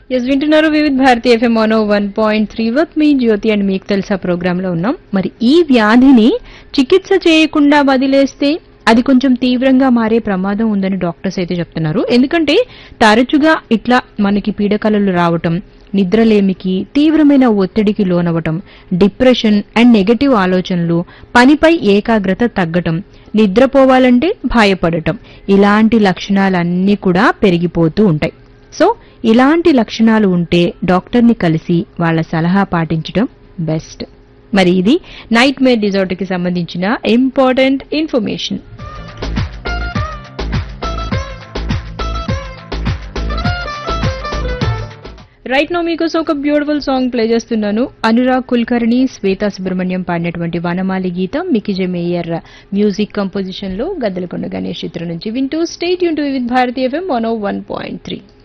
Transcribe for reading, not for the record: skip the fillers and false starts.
వింటున్నారు వివిధ Bharati FM 101.3 with me Jyothi and మీకు తెలుసా ప్రోగ్రామ్ లో ఉన్నాం. మరి ఈ వ్యాధిని చికిత్స చేయకుండా వదిలేస్తే అది కొంచెం తీవ్రంగా మారే ప్రమాదం ఉందని డాక్టర్స్ అయితే చెప్తున్నారు. ఎందుకంటే తరచుగా ఇట్లా మనకి పీడకలలు రావటం, నిద్రలేమికి, తీవ్రమైన ఒత్తిడికి లోనవటం, డిప్రెషన్ అండ్ నెగటివ్ ఆలోచనలు, పనిపై ఏకాగ్రత తగ్గటం, నిద్రపోవాలంటే భయపడటం, ఇలాంటి లక్షణాలన్నీ కూడా పెరిగిపోతూ ఉంటాయి. సో ఇలాంటి లక్షణాలు ఉంటే డాక్టర్ని కలిసి వాళ్ళ సలహా పాటించడం బెస్ట్. మరి ఇది నైట్ మేర్ డిజార్డర్ కి సంబంధించిన ఇంపార్టెంట్ ఇన్ఫర్మేషన్. రైట్ నో మీకోసం ఒక బ్యూటిఫుల్ సాంగ్ ప్లే చేస్తున్నాను. అనురాగ్ కుల్కర్ణి, శ్వేతా సుబ్రహ్మణ్యం పాడినటువంటి వనమాలి గీతం మికిజే మేయర్ మ్యూజిక్ కంపోజిషన్ లో గద్దలకొండ గణేష్ చిత్రం నుంచి వింటూ stay tune to with Bharati FM 101.3.